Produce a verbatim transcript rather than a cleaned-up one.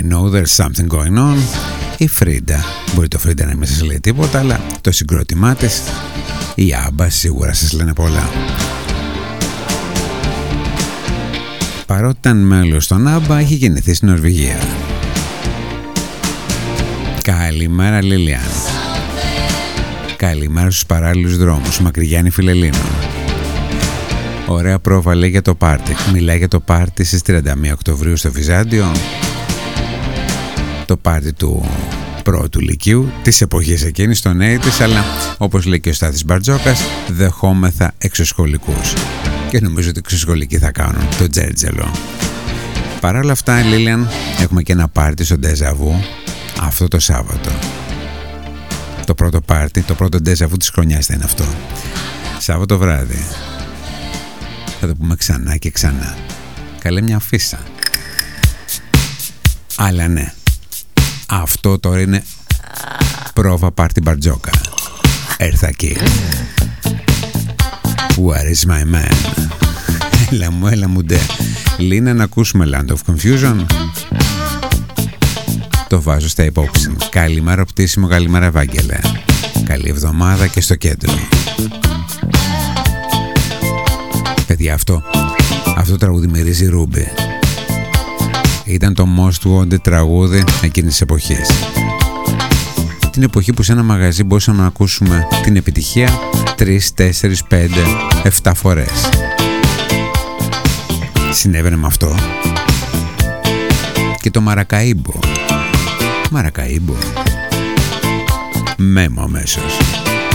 I know there's something going on. Η Φρίντα. Μπορεί το Φρίντα να μην σας λέει τίποτα, αλλά το συγκρότημά της, η Άμπα, σίγουρα σας λένε πολλά. Παρότι ήταν μέλος των Άμπα, έχει γεννηθεί στην Νορβηγία. Καλημέρα Λίλιαν. Καλημέρα στους παράλληλους δρόμους. Μακρυγιάννη Φιλελλήνων. Ωραία πρόβα λέει για το πάρτι. Μιλάει για το πάρτι στις τριάντα μία Οκτωβρίου στο Βυζάντιο. Το πάρτι του πρώτου λυκείου της εποχής εκείνης στον ογδόντα, αλλά όπως λέει και ο Στάθης Μπαρτζόκας, δεχόμεθα εξωσχολικούς. Και νομίζω ότι εξωσχολικοί θα κάνουν το τζέρτζελο. Παρ' όλα αυτά, Λίλιαν, έχουμε και ένα πάρτι στο Ντεζαβού αυτό το Σάββατο. Το πρώτο πάρτι, το πρώτο Ντεζαβού της χρονιάς θα είναι αυτό. Σάββατο βράδυ. Θα το πούμε ξανά και ξανά. Καλέ μια φύσα. Αλλά ναι, αυτό τώρα είναι πρόβα πάρτι Μπαρτζόκα. Έρθα εκεί. Where is my man? Έλα μου, έλα μου ντε. Λίνα, να ακούσουμε Land of Confusion. Το βάζω στα υπόψη. Καλημέρα Πτήσιμο, καλημέρα Ευάγγελε. Καλή εβδομάδα και στο κέντρο. Παιδιά, αυτό Αυτό τραγούδι μυρίζει Ρούμπι. Ήταν το most wanted τραγούδι εκείνης της εποχής. Την εποχή που σε ένα μαγαζί μπορούσαμε να ακούσουμε την επιτυχία τρεις, τέσσερις, πέντε, επτά φορές. Συνέβαινε με αυτό και το Μαρακαΐμπο. Μαρακαΐμπο. Μέμο αμέσως.